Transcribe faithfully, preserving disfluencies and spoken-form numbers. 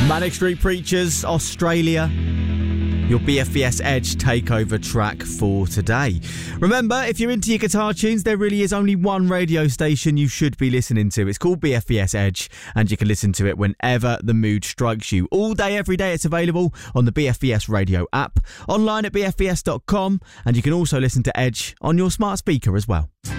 Manic Street Preachers, Australia. Your B F B S Edge takeover track for today. Remember, if you're into your guitar tunes, there really is only one radio station you should be listening to. It's called B F B S Edge, and you can listen to it whenever the mood strikes you. All day, every day, it's available on the B F B S radio app, online at b f b s dot com, and you can also listen to Edge on your smart speaker as well.